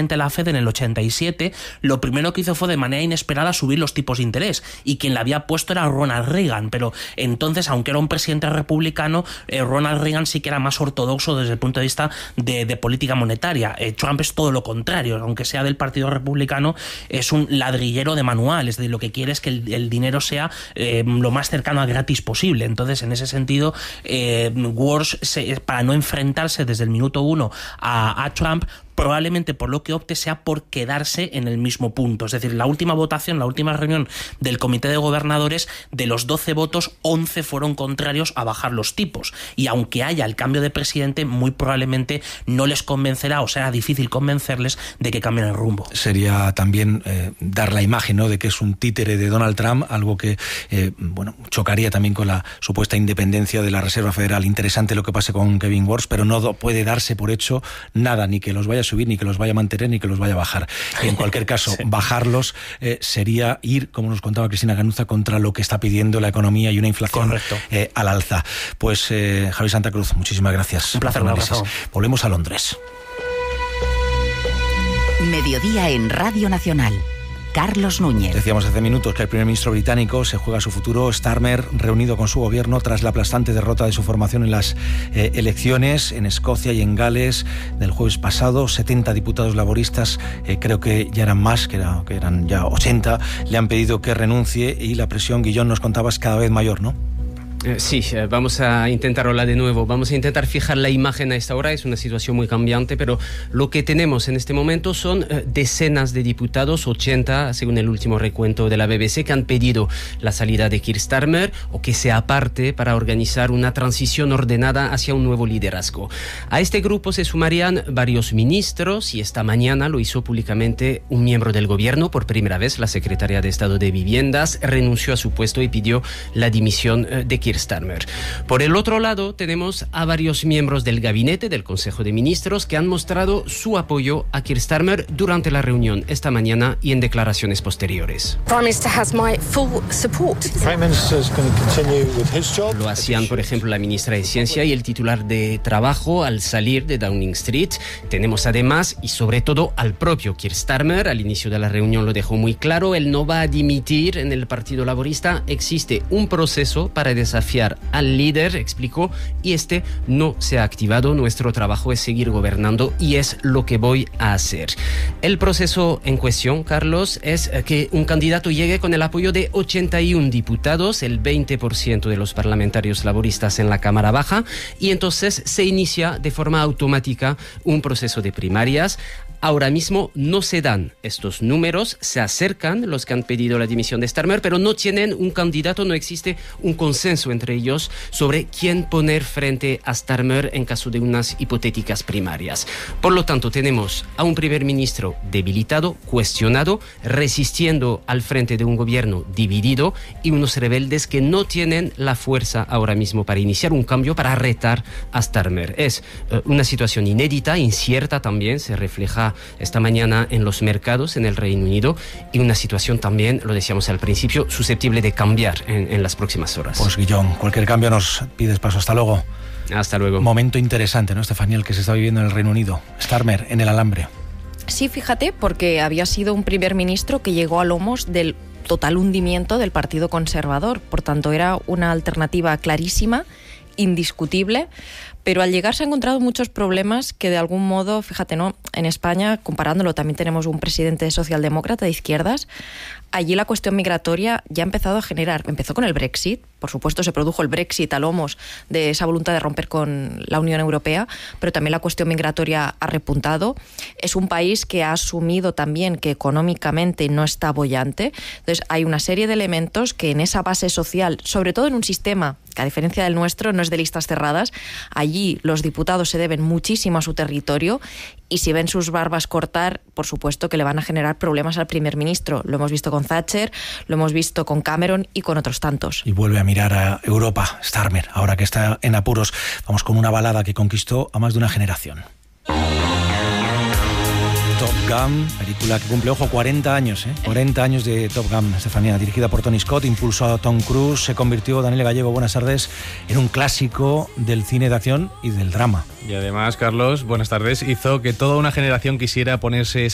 presidente de la Fed en el 87, lo primero que hizo fue de manera inesperada subir los tipos de interés, y quien la había puesto era Ronald Reagan, pero entonces, aunque era un presidente republicano, Ronald Reagan sí que era más ortodoxo desde el punto de vista de política monetaria. Trump es todo lo contrario, aunque sea del Partido Republicano, es un ladrillero de manual, es decir, lo que quiere es que el dinero sea lo más cercano a gratis posible. Entonces, en ese sentido, Walsh, para no enfrentarse desde el minuto uno a Trump, probablemente por lo que opte sea por quedarse en el mismo punto. Es decir, la última votación, la última reunión del Comité de Gobernadores, de los 12 votos, 11 fueron contrarios a bajar los tipos. Y aunque haya el cambio de presidente, muy probablemente no les convencerá, o será difícil convencerles de que cambien el rumbo. Sería también dar la imagen, ¿no?, de que es un títere de Donald Trump, algo que chocaría también con la supuesta independencia de la Reserva Federal. Interesante lo que pase con Kevin Walsh, pero no puede darse por hecho nada, ni que los vaya a subir, ni que los vaya a mantener, ni que los vaya a bajar. Y en cualquier caso, sí, bajarlos sería ir, como nos contaba Cristina Ganuza, contra lo que está pidiendo la economía y una inflación al alza. Pues Javier Santa Cruz, muchísimas gracias. Un placer, un abrazo. Volvemos a Londres. Mediodía en Radio Nacional. Carlos Núñez. Decíamos hace minutos que el primer ministro británico se juega su futuro. Starmer, reunido con su gobierno tras la aplastante derrota de su formación en las elecciones en Escocia y en Gales del jueves pasado. 70 diputados laboristas, creo que ya eran más, que eran ya 80, le han pedido que renuncie, y la presión, Guillón, nos contabas, cada vez mayor, ¿no? Sí, vamos a intentar hablar de nuevo, vamos a intentar fijar la imagen a esta hora. Es una situación muy cambiante, pero lo que tenemos en este momento son decenas de diputados, 80 según el último recuento de la BBC, que han pedido la salida de Keir Starmer o que se aparte para organizar una transición ordenada hacia un nuevo liderazgo. A este grupo se sumarían varios ministros, y esta mañana lo hizo públicamente un miembro del gobierno. Por primera vez, la secretaria de Estado de Viviendas renunció a su puesto y pidió la dimisión de Keir Starmer. Por el otro lado, tenemos a varios miembros del gabinete del Consejo de Ministros que han mostrado su apoyo a Keir Starmer durante la reunión esta mañana y en declaraciones posteriores. Lo hacían, por ejemplo, la ministra de Ciencia y el titular de Trabajo al salir de Downing Street. Tenemos además, y sobre todo, al propio Keir Starmer. Al inicio de la reunión lo dejó muy claro, él no va a dimitir en el Partido Laborista. Existe un proceso para desafiar al líder, explicó, y este no se ha activado. Nuestro trabajo es seguir gobernando y es lo que voy a hacer. El proceso en cuestión, Carlos, es que un candidato llegue con el apoyo de 81 diputados, el 20% de los parlamentarios laboristas en la Cámara Baja, y entonces se inicia de forma automática un proceso de primarias. Ahora mismo no se dan estos números, se acercan los que han pedido la dimisión de Starmer, pero no tienen un candidato, no existe un consenso entre ellos sobre quién poner frente a Starmer en caso de unas hipotéticas primarias. Por lo tanto, tenemos a un primer ministro debilitado, cuestionado, resistiendo al frente de un gobierno dividido, y unos rebeldes que no tienen la fuerza ahora mismo para iniciar un cambio, para retar a Starmer. Es una situación inédita, incierta también, se refleja esta mañana en los mercados en el Reino Unido, y una situación también, lo decíamos al principio, susceptible de cambiar en las próximas horas. Pues Guillón, cualquier cambio nos pides paso. Hasta luego. Hasta luego. Momento interesante, ¿no, Estefanía, el que se está viviendo en el Reino Unido? Starmer en el alambre. Sí, fíjate, porque había sido un primer ministro que llegó a lomos del total hundimiento del Partido Conservador. Por tanto, era una alternativa clarísima, indiscutible, pero al llegar se han encontrado muchos problemas que de algún modo, fíjate, ¿no? En España, comparándolo, también tenemos un presidente socialdemócrata de izquierdas. Allí la cuestión migratoria ya ha empezado a generar, empezó con el Brexit, por supuesto se produjo el Brexit a lomos de esa voluntad de romper con la Unión Europea, pero también la cuestión migratoria ha repuntado. Es un país que ha asumido también que económicamente no está boyante. Entonces hay una serie de elementos que en esa base social, sobre todo en un sistema que a diferencia del nuestro no es de listas cerradas, allí los diputados se deben muchísimo a su territorio, y si ven sus barbas cortar, por supuesto que le van a generar problemas al primer ministro. Lo hemos visto con Thatcher, lo hemos visto con Cameron y con otros tantos. Y vuelve a mirar a Europa, Starmer, ahora que está en apuros. Vamos con una balada que conquistó a más de una generación. Top Gun, película que cumple, ojo, 40 años, 40 años de Top Gun, Estefanía, dirigida por Tony Scott, impulsó a Tom Cruise, se convirtió, Daniel Gallego, buenas tardes, en un clásico del cine de acción y del drama. Y además, Carlos, buenas tardes, hizo que toda una generación quisiera ponerse esa